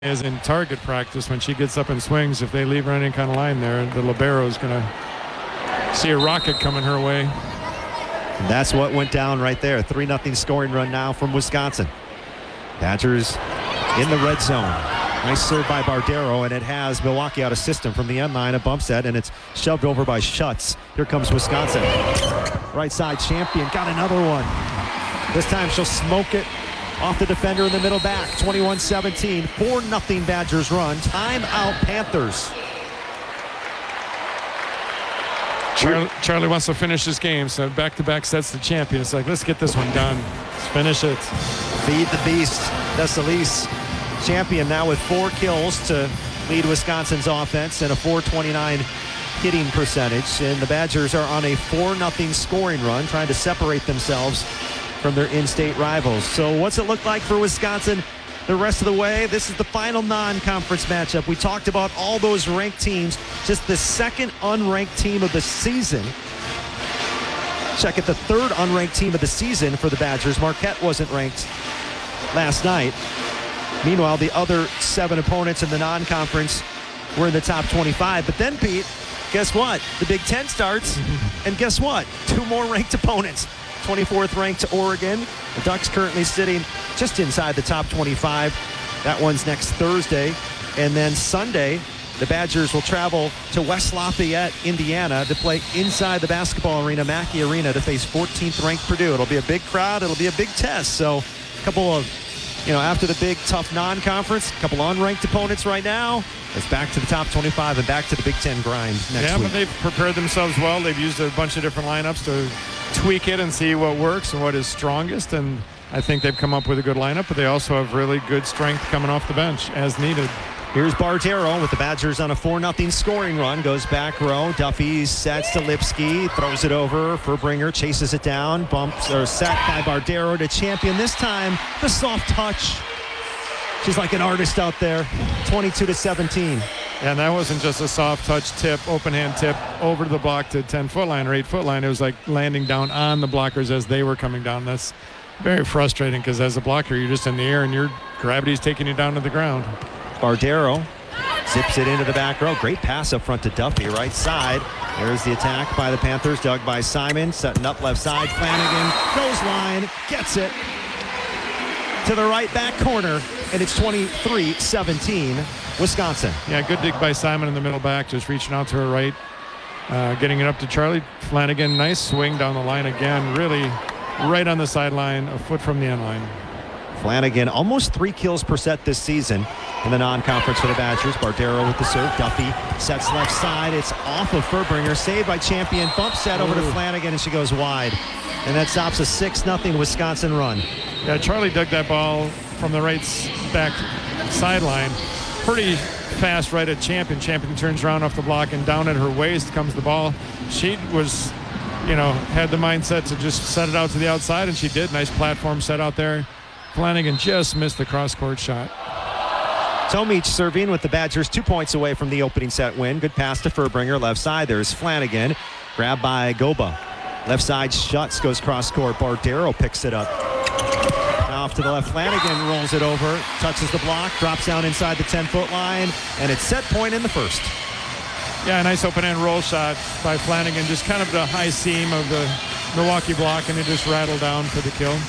is in target practice when she gets up and swings. If they leave her any kind of line there, the libero is going to see a rocket coming her way. And that's what went down right there. 3-0 scoring run now from Wisconsin. Badgers in the red zone. Nice serve by Bardero, and it has Milwaukee out of system from the end line. A bump set, and it's shoved over by Schutz. Here comes Wisconsin. Right side Champion got another one. This time she'll smoke it off the defender in the middle back. 21-17. 4-0 Badgers run. Timeout Panthers. Charlie wants to finish this game, so back-to-back sets the Champion. It's like, let's get this one done. Let's finish it. Feed the beast. Desalis. Champion now with 4 kills to lead Wisconsin's offense and a .429 hitting percentage. And the Badgers are on a 4-0 scoring run, trying to separate themselves from their in-state rivals. So what's it look like for Wisconsin the rest of the way? This is the final non-conference matchup. We talked about all those ranked teams. Just the second unranked team of the season. Check it, the third unranked team of the season for the Badgers. Marquette wasn't ranked last night. Meanwhile, the other 7 opponents in the non-conference were in the top 25. But then, Pete, guess what? The Big Ten starts, and guess what? 2 more ranked opponents. 24th ranked Oregon. The Ducks currently sitting just inside the top 25. That one's next Thursday. And then Sunday, the Badgers will travel to West Lafayette, Indiana to play inside the basketball arena, Mackey Arena, to face 14th ranked Purdue. It'll be a big crowd. It'll be a big test. So a couple of, after the big tough non-conference, a couple unranked opponents right now. It's back to the top 25 and back to the Big Ten grind next week. Yeah, but they've prepared themselves well. They've used a bunch of different lineups to tweak it and see what works and what is strongest. And I think they've come up with a good lineup, but they also have really good strength coming off the bench as needed. Here's Bardero with the Badgers on a 4-0 scoring run. Goes back row. Duffy sets to Lipsky. Throws it over. Furbringer chases it down. Bumps or set by Bardero to Champion. This time, the soft touch. She's like an artist out there. 22-17. And that wasn't just a soft touch tip, open hand tip over to the block to 10-foot line or 8-foot line. It was like landing down on the blockers as they were coming down. That's very frustrating because as a blocker, you're just in the air and your gravity's taking you down to the ground. Bardero zips it into the back row. Great pass up front to Duffy, right side. There's the attack by the Panthers, dug by Simon, setting up left side. Flanagan goes line, gets it to the right back corner, and it's 23-17, Wisconsin. Yeah, good dig by Simon in the middle back, just reaching out to her right, getting it up to Charlie. Flanagan, nice swing down the line again, really right on the sideline, a foot from the end line. Flanagan, almost 3 kills per set this season in the non-conference for the Badgers. Bardero with the serve. Duffy sets left side. It's off of Furbringer. Saved by Champion. Bump set over to Flanagan, and she goes wide. And that stops a 6-0 Wisconsin run. Yeah, Charlie dug that ball from the right back sideline. Pretty fast right at Champion. Champion turns around off the block, and down at her waist comes the ball. She was, had the mindset to just set it out to the outside, and she did. Nice platform set out there. Flanagan just missed the cross-court shot. Tomic serving with the Badgers 2 points away from the opening set win. Good pass to Furbringer, left side. There's Flanagan. Grabbed by Goba. Left side, Schutz goes cross-court. Bardero picks it up. Now off to the left, Flanagan rolls it over, touches the block, drops down inside the 10-foot line, and it's set point in the first. Yeah, nice open-end roll shot by Flanagan. Just kind of the high seam of the Milwaukee block, and it just rattled down for the kill.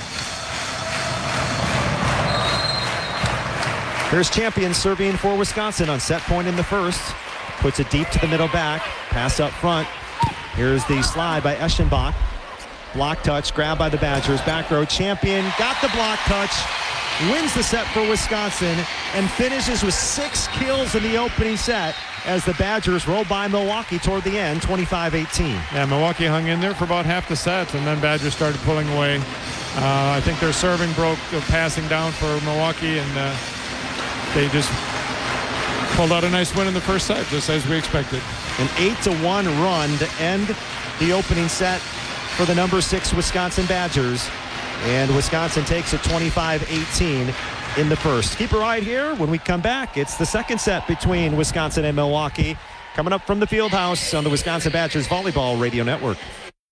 Here's Champion serving for Wisconsin on set point in the first. Puts it deep to the middle back. Pass up front. Here's the slide by Eschenbach. Block touch, grabbed by the Badgers. Back row, Champion got the block touch. Wins the set for Wisconsin and finishes with 6 kills in the opening set as the Badgers roll by Milwaukee toward the end, 25-18. Yeah, Milwaukee hung in there for about half the set, and then Badgers started pulling away. I think their serving broke, passing down for Milwaukee, and they just pulled out a nice win in the first set, just as we expected. An 8-1 run to end the opening set for the number 6 Wisconsin Badgers. And Wisconsin takes it 25-18 in the first. Keep it right here. When we come back, it's the second set between Wisconsin and Milwaukee. Coming up from the Fieldhouse on the Wisconsin Badgers Volleyball Radio Network.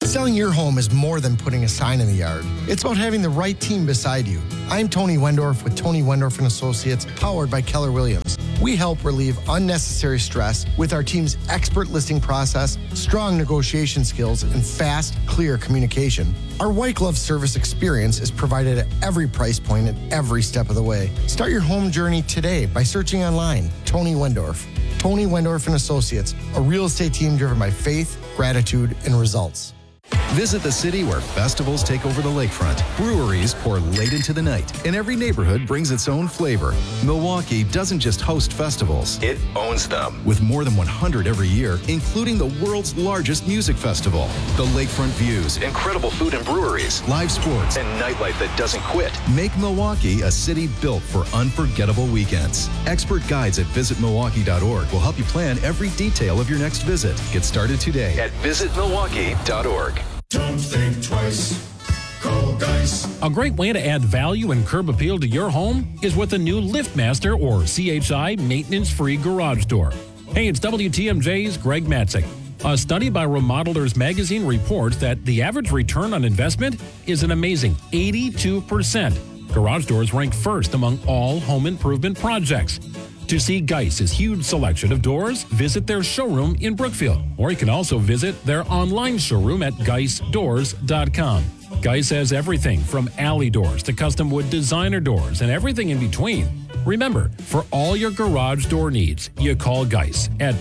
Selling your home is more than putting a sign in the yard. It's about having the right team beside you. I'm Tony Wendorf with Tony Wendorf and Associates, powered by Keller Williams. We help relieve unnecessary stress with our team's expert listing process, strong negotiation skills, and fast, clear communication. Our white glove service experience is provided at every price point and every step of the way. Start your home journey today by searching online, Tony Wendorf. Tony Wendorf and Associates, a real estate team driven by faith, gratitude, and results. Visit the city where festivals take over the lakefront. Breweries pour late into the night, and every neighborhood brings its own flavor. Milwaukee doesn't just host festivals, it owns them. With more than 100 every year, including the world's largest music festival. The lakefront views, incredible food and breweries, live sports, and nightlife that doesn't quit make Milwaukee a city built for unforgettable weekends. Expert guides at visitmilwaukee.org will help you plan every detail of your next visit. Get started today at visitmilwaukee.org. Don't think twice. Call Geis. A great way to add value and curb appeal to your home is with a new LiftMaster or CHI maintenance-free garage door. Hey, it's WTMJ's Greg Matzik. A study by Remodelers Magazine reports that the average return on investment is an amazing 82%. Garage doors rank first among all home improvement projects. To see Geis's huge selection of doors, visit their showroom in Brookfield, or you can also visit their online showroom at geisdoors.com. Geis has everything from alley doors to custom wood designer doors and everything in between. Remember, for all your garage door needs, you call Geis at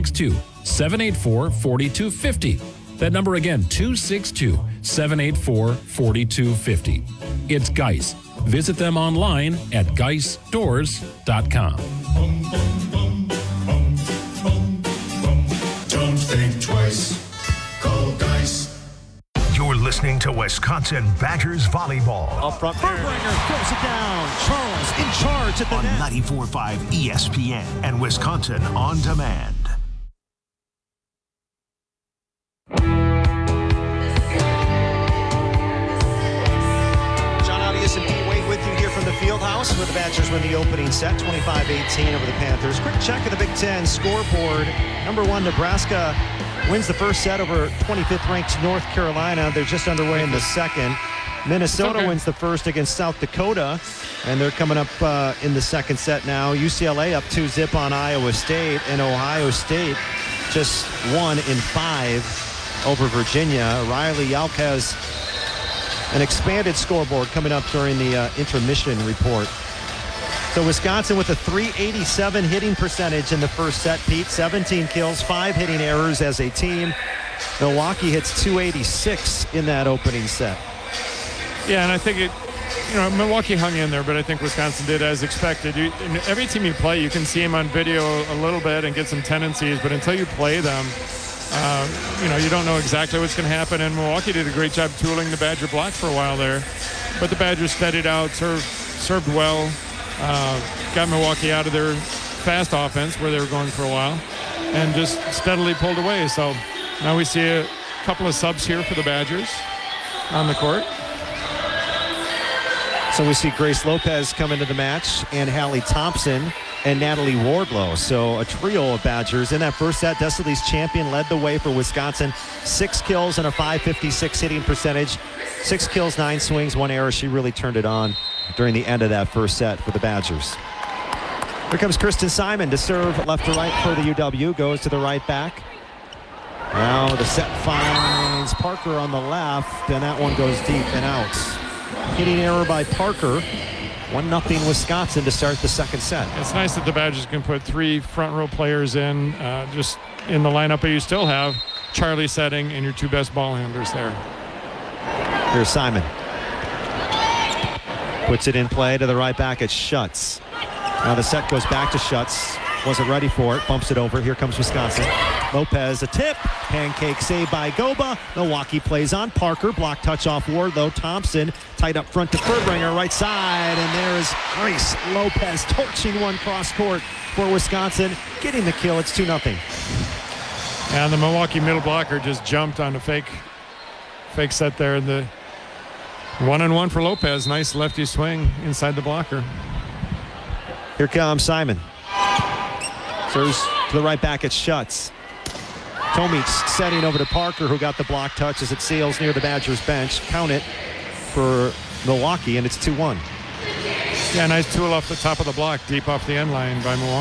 262-784-4250. That number again, 262-784-4250. It's Geis. Visit them online at geisdoors.com. Don't think twice. Call Geis. You're listening to Wisconsin Badgers volleyball Up front, Furbringer throws it down. Charles in charge at the on net. 94.5 ESPN and Wisconsin On Demand. With you here from the Fieldhouse, where the Badgers win the opening set, 25-18 over the Panthers. Quick check of the Big Ten scoreboard. Number one, Nebraska wins the first set over 25th-ranked North Carolina. They're just underway in the second. Minnesota wins the first against South Dakota, and they're coming up in the second set now. UCLA up 2-0 on Iowa State, and Ohio State just won in 5 over Virginia. Riley Yalk has an expanded scoreboard coming up during the intermission report. So Wisconsin with a .387 hitting percentage in the first set, Pete. 17 kills, 5 hitting errors as a team. Milwaukee hits .286 in that opening set. Yeah, and I think Milwaukee hung in there, but I think Wisconsin did as expected. In every team you play, you can see them on video a little bit and get some tendencies, but until you play them, you don't know exactly what's going to happen, and Milwaukee did a great job tooling the Badger block for a while there. But the Badgers steadied out, served well, got Milwaukee out of their fast offense where they were going for a while, and just steadily pulled away. So now we see a couple of subs here for the Badgers on the court. So we see Grace Lopez come into the match, and Hallie Thompson and Natalie Wardlow. So a trio of Badgers in that first set. Desilee's champion led the way for Wisconsin. 6 kills and a .556 hitting percentage. 6 kills, 9 swings, 1 error. She really turned it on during the end of that first set for the Badgers. Here comes Kristen Simon to serve left to right for the UW. Goes to the right back. Now the set finds Parker on the left, and that one goes deep and out. Hitting error by Parker. 1-0 Wisconsin to start the second set. It's nice that the Badgers can put 3 front row players in just in the lineup, but you still have Charlie Setting and your 2 best ball handlers there. Here's Simon. Puts it in play to the right back. It's Schutz. Now the set goes back to Schutz. Wasn't ready for it. Bumps it over. Here comes Wisconsin. Lopez, a tip. Pancake save by Goba. Milwaukee plays on Parker. Block touch off Wardlow. Thompson tight up front to Furbringer, right side. And there is Grace Lopez torching one cross court for Wisconsin. Getting the kill. It's 2-0. And the Milwaukee middle blocker just jumped on a fake set there. The 1-on-1 for Lopez. Nice lefty swing inside the blocker. Here comes Simon. Serves to the right back. It's Schutz. Tomic setting over to Parker, who got the block touch as it sails near the Badgers bench. Count it for Milwaukee, and it's 2-1. Yeah, nice tool off the top of the block, deep off the end line by Milwaukee.